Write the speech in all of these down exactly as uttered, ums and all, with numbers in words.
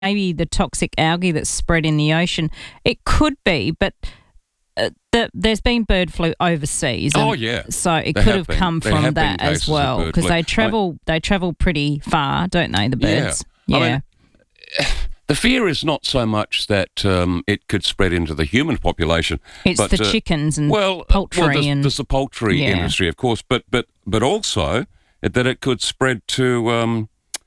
maybe the toxic algae that's spread in the ocean. It could be, but uh, the, there's been bird flu overseas. Oh yeah, so it there could have have come been. from have that as well, because they travel I, they travel pretty far, don't they? The birds. Yeah. yeah. I mean, the fear is not so much that um, it could spread into the human population. It's but, the uh, chickens and well, poultry. Well, there's, and there's the poultry yeah. industry, of course, but but but also that it could spread to um,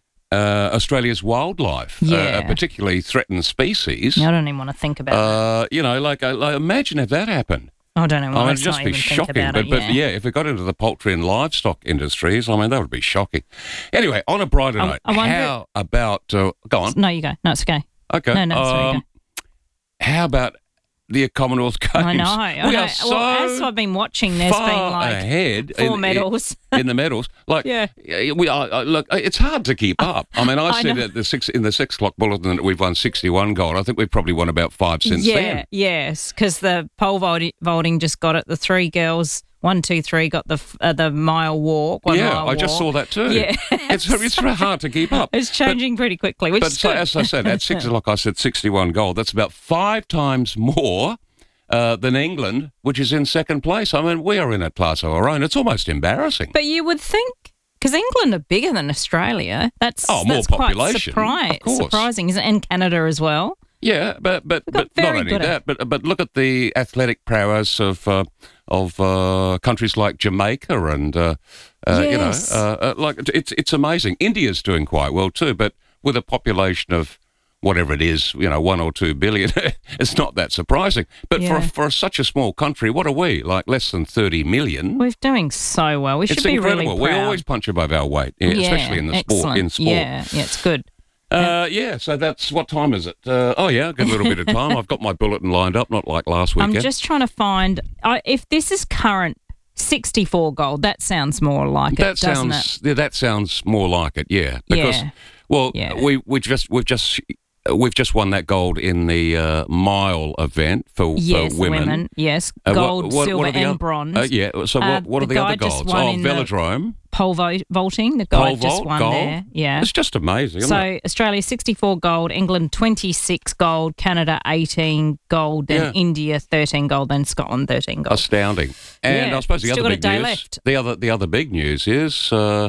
uh, Australia's wildlife, yeah. uh, particularly threatened species. I don't even want to think about uh, that. You know, like, uh, like imagine if that happened. I don't know. I mean, let's it'd just not be even shocking. Think about but, it, but yeah. yeah, if it got into the poultry and livestock industries, I mean, that would be shocking. Anyway, on a brighter I, note, I wonder, how about... Uh, go on. No, you go. No, it's okay. Okay. No, no, sorry, um, you go. How about the Commonwealth Games? I know. I we know. are so well, as I've been watching, there's far been like ahead four in, medals. in the medals. Like, yeah. we are, uh, look, it's hard to keep up. I mean, I, I said know. at the six, in the six o'clock bulletin that we've won sixty-one gold. I think we've probably won about five since yeah, then. Yes, because the pole vaulting, vaulting just got it. The three girls, one, two, three, got the uh, the mile walk. One yeah, mile I just walk. saw that too. Yeah. It's, it's very hard to keep up. It's changing but, pretty quickly, which But is so, good. as I said, at six o'clock I said sixty-one gold. That's about five times more uh, than England, which is in second place. I mean, we are in a class of our own. It's almost embarrassing. But you would think, because England are bigger than Australia, that's, oh, more that's population, quite surpri- of course. surprising, isn't it? And Canada as well. Yeah, but but, got but not very only good that, at- but but look at the athletic prowess of uh, of uh, countries like Jamaica and uh, uh, Yes. you know, uh, uh, like it's it's amazing. India's doing quite well too, but with a population of whatever it is, you know, one or two billion, it's not that surprising. But Yeah. for for such a small country, what are we? Like less than thirty million. We're doing so well. We should It's be incredible. really proud. we always punch above our weight, yeah, Yeah, especially in the sport. excellent. In sport. Yeah, yeah, it's good. Uh, yeah, so that's, what time is it? Uh, oh, yeah, I've got a little bit of time. I've got my bulletin lined up, not like last weekend. I'm just trying to find, I if this is current sixty-four gold, that sounds more like that it, doesn't sounds, it? Yeah, that sounds more like it, yeah. Because, Yeah. well, Yeah. we, we just, we've just... We've just won that gold in the uh, mile event for, Yes, for women. Yes, Uh, what- gold, what- what silver, are the and oth- bronze. Uh, yeah, so Uh, what, what are the the guy other just golds? won Oh, in the velodrome. Pole vo- vaulting, the guy Pole just vault, won gold. there. Yeah. It's just amazing, isn't So it? Australia sixty-four gold, England twenty-six gold, Canada eighteen gold, then Yeah. India thirteen gold, then Scotland thirteen gold. Astounding. And Yeah, I suppose the still other got big a day news, left. the other the other big news is, uh,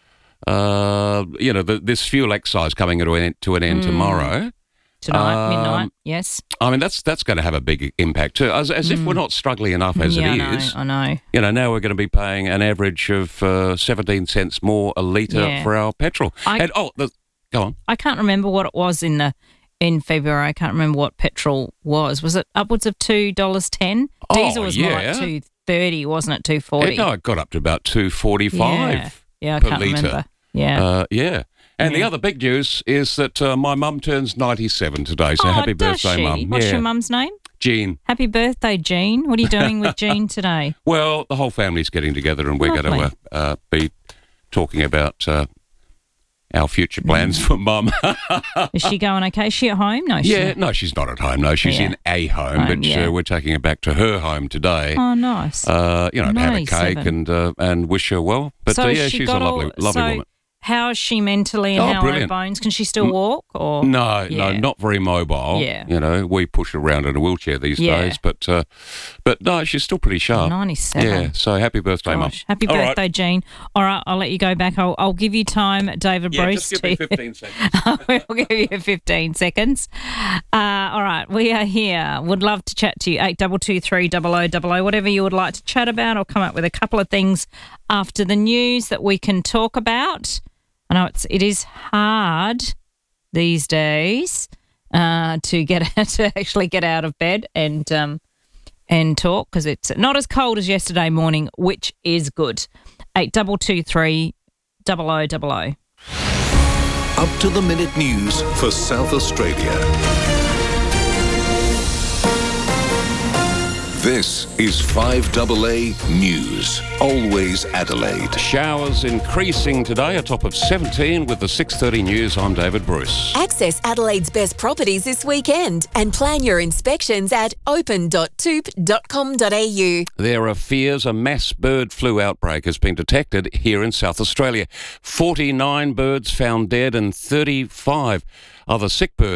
uh, you know, the, this fuel excise coming to an end, to an end Mm. tomorrow. Tonight, Um, midnight, yes. I mean, that's that's going to have a big impact too. As, as if we're not struggling enough as Mm. yeah, it I know, is. I know. You know, now we're going to be paying an average of uh, seventeen cents more a litre Yeah. for our petrol. I- and oh, the, go on. I can't remember what it was in the in February. I can't remember what petrol was. Was it upwards of two dollars ten? Oh, Diesel was more yeah. like two thirty, wasn't it? Two forty. It, no, it got up to about two forty five. Yeah, yeah, I per can't litre. remember. Yeah. Uh, yeah. And the Yeah. other big news is that uh, my mum turns ninety-seven today, so oh, happy does birthday, she? mum. What's yeah. your mum's name? Jean. Happy birthday, Jean. What are you doing with Jean today? Well, the whole family's getting together and we're going Lovely. to uh, uh, be talking about uh, our future plans for mum. Is she going okay? Is she at home? No, she's yeah, not. no, she's not at home. No, she's Yeah. in a home, Home, but yeah. uh, we're taking her back to her home today. Oh, nice. Uh, you know, to have a cake ninety-seven. and uh, and wish her well. But so uh, has yeah, she she's a got lovely, all, lovely so woman. How is she mentally and Oh, how are her brilliant. bones? Can she still walk? Or No, Yeah. no, not very mobile. Yeah. You know, we push her around in a wheelchair these Yeah. days, but uh, but no, she's still pretty sharp. ninety-seven. Yeah, so happy birthday, mum. Gosh. Happy All right. birthday, Jean. All right, I'll let you go back. I'll, I'll give you time, David Yeah, Bruce. just give me to- fifteen seconds. we'll give you fifteen seconds. Uh, all right, we are here. Would love to chat to you. eight two two three double oh double oh, whatever you would like to chat about. I'll come up with a couple of things after the news that we can talk about. I know it's it is hard these days uh, to get to actually get out of bed and um, and talk because it's not as cold as yesterday morning, which is good. eight two two three double oh double oh. Up to the minute news for South Australia. This is five A A News. Always Adelaide. Showers increasing today, a top of seventeen with the six thirty news. I'm David Bruce. Access Adelaide's best properties this weekend and plan your inspections at open dot toop dot com dot a u. There are fears a mass bird flu outbreak has been detected here in South Australia. forty-nine birds found dead and thirty-five other sick birds